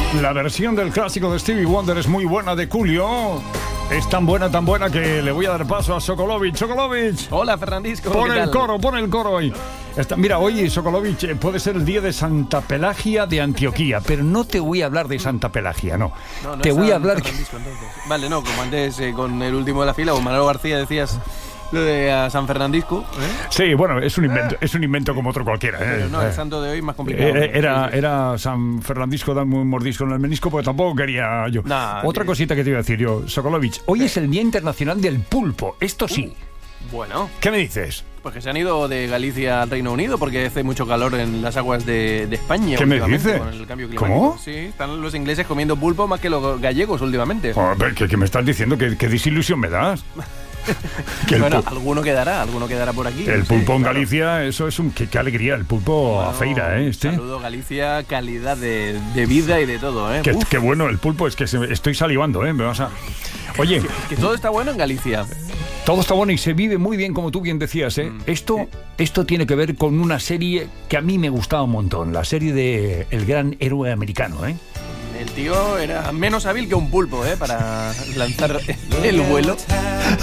La versión del clásico de Stevie Wonder es muy buena, de Julio. Es tan buena que le voy a dar paso a Sokolovic. ¡Sokolovic! Hola, Fernandisco. Pon el coro hoy. Mira, hoy, Sokolovic, puede ser el día de Santa Pelagia de Antioquía, pero no te voy a hablar de Santa Pelagia, no. No te voy a hablar... Vale, no, como antes con el último de la fila, o Manolo García decías... Lo de San Fernandisco, ¿eh? Sí, bueno, es un invento como otro cualquiera, ¿eh? Pero no, el santo de hoy más complicado. Era San Fernandisco, dame un mordisco en el menisco, porque tampoco quería yo. Otra cosita que te iba a decir yo, Sokolovic, hoy es el Día Internacional del Pulpo, esto sí. Bueno. ¿Qué me dices? Pues que se han ido de Galicia al Reino Unido porque hace mucho calor en las aguas de España. ¿Qué me dices? Con el cambio climático. ¿Cómo? Sí, están los ingleses comiendo pulpo más que los gallegos últimamente. ¿Qué me estás diciendo? ¿Qué desilusión me das? Bueno, alguno quedará por aquí. El pulpo en Galicia, eso es qué alegría, el pulpo a feira, ¿eh? Saludo Galicia, calidad de vida y de todo, ¿eh? Qué bueno el pulpo, es que estoy salivando, ¿eh? Oye... Que todo está bueno en Galicia. Todo está bueno y se vive muy bien, como tú bien decías, ¿eh? Esto tiene que ver con una serie que a mí me gustaba un montón, la serie de El Gran Héroe Americano, ¿eh? El tío era menos hábil que un pulpo, ¿eh? Para lanzar el vuelo.